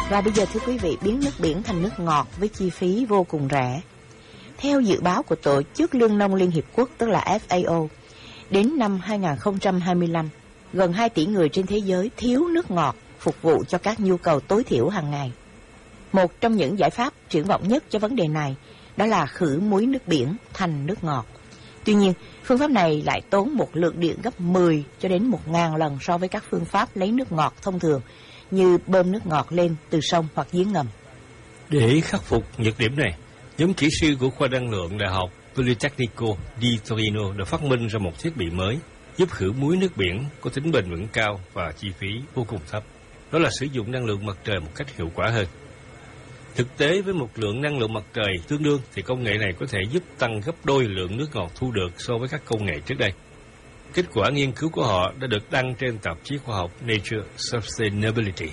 Và bây giờ thưa quý vị, biến nước biển thành nước ngọt với chi phí vô cùng rẻ. Theo dự báo của Tổ chức Lương nông Liên Hiệp Quốc, tức là FAO, đến năm 2025, gần 2 tỷ người trên thế giới thiếu nước ngọt phục vụ cho các nhu cầu tối thiểu hàng ngày. Một trong những giải pháp triển vọng nhất cho vấn đề này đó là khử muối nước biển thành nước ngọt. Tuy nhiên, phương pháp này lại tốn một lượng điện gấp 10 cho đến 1.000 lần so với các phương pháp lấy nước ngọt thông thường như bơm nước ngọt lên từ sông hoặc giếng ngầm. Để khắc phục nhược điểm này, nhóm kỹ sư của khoa năng lượng Đại học Politecnico di Torino đã phát minh ra một thiết bị mới giúp khử muối nước biển có tính bền vững cao và chi phí vô cùng thấp. Đó là sử dụng năng lượng mặt trời một cách hiệu quả hơn. Thực tế, với một lượng năng lượng mặt trời tương đương thì công nghệ này có thể giúp tăng gấp đôi lượng nước ngọt thu được so với các công nghệ trước đây. Kết quả nghiên cứu của họ đã được đăng trên tạp chí khoa học Nature Sustainability.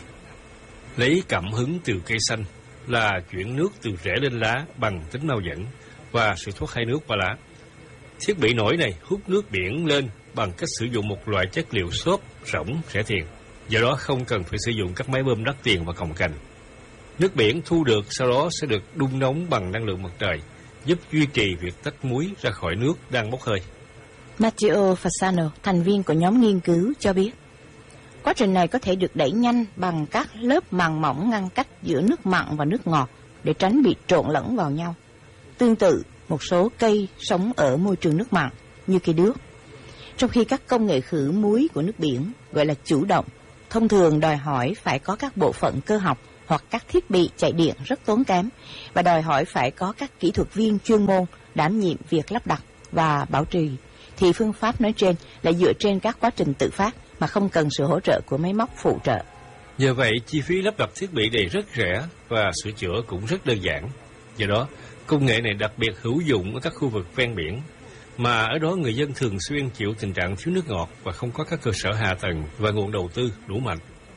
Lấy cảm hứng từ cây xanh là chuyển nước từ rễ lên lá bằng tính mau dẫn và sự thoát hai nước qua lá. Thiết bị nổi này hút nước biển lên bằng cách sử dụng một loại chất liệu xốp rỗng rẻ tiền, do đó không cần phải sử dụng các máy bơm đắt tiền và cồng kềnh. Nước biển thu được sau đó sẽ được đun nóng bằng năng lượng mặt trời, giúp duy trì việc tách muối ra khỏi nước đang bốc hơi. Matteo Fasano, thành viên của nhóm nghiên cứu, cho biết quá trình này có thể được đẩy nhanh bằng các lớp màng mỏng ngăn cách giữa nước mặn và nước ngọt để tránh bị trộn lẫn vào nhau. Tương tự, một số cây sống ở môi trường nước mặn như cây đước. Trong khi các công nghệ khử muối của nước biển, gọi là chủ động, thông thường đòi hỏi phải có các bộ phận cơ học hoặc các thiết bị chạy điện rất tốn kém và đòi hỏi phải có các kỹ thuật viên chuyên môn đảm nhiệm việc lắp đặt và bảo trì, thì phương pháp nói trên là dựa trên các quá trình tự phát mà không cần sự hỗ trợ của máy móc phụ trợ. Nhờ vậy, chi phí lắp đặt thiết bị này rất rẻ và sửa chữa cũng rất đơn giản. Do đó, công nghệ này đặc biệt hữu dụng ở các khu vực ven biển, mà ở đó người dân thường xuyên chịu tình trạng thiếu nước ngọt và không có các cơ sở hạ tầng và nguồn đầu tư đủ mạnh.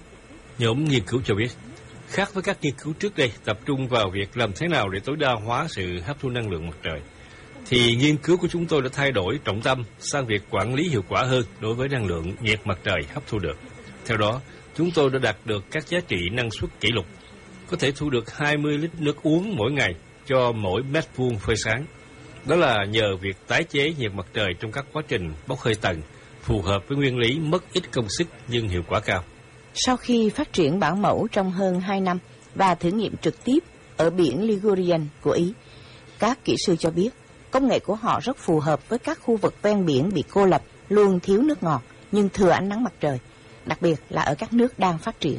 Nhóm nghiên cứu cho biết, khác với các nghiên cứu trước đây tập trung vào việc làm thế nào để tối đa hóa sự hấp thu năng lượng mặt trời, thì nghiên cứu của chúng tôi đã thay đổi trọng tâm sang việc quản lý hiệu quả hơn đối với năng lượng nhiệt mặt trời hấp thu được. Theo đó, chúng tôi đã đạt được các giá trị năng suất kỷ lục, có thể thu được 20 lít nước uống mỗi ngày cho mỗi mét vuông phơi sáng. Đó là nhờ việc tái chế nhiệt mặt trời trong các quá trình bốc hơi tầng, phù hợp với nguyên lý mất ít công sức nhưng hiệu quả cao. Sau khi phát triển bản mẫu trong hơn 2 năm và thử nghiệm trực tiếp ở biển Ligurian của Ý, các kỹ sư cho biết công nghệ của họ rất phù hợp với các khu vực ven biển bị cô lập, luôn thiếu nước ngọt nhưng thừa ánh nắng mặt trời, đặc biệt là ở các nước đang phát triển.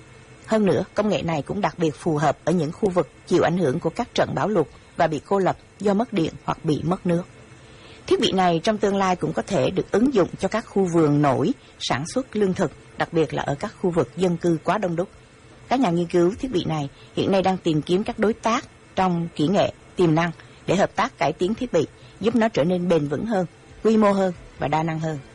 Hơn nữa, công nghệ này cũng đặc biệt phù hợp ở những khu vực chịu ảnh hưởng của các trận bão lụt và bị cô lập do mất điện hoặc bị mất nước. Thiết bị này trong tương lai cũng có thể được ứng dụng cho các khu vườn nổi sản xuất lương thực, đặc biệt là ở các khu vực dân cư quá đông đúc. Các nhà nghiên cứu thiết bị này hiện nay đang tìm kiếm các đối tác trong kỹ nghệ tiềm năng để hợp tác cải tiến thiết bị, giúp nó trở nên bền vững hơn, quy mô hơn và đa năng hơn.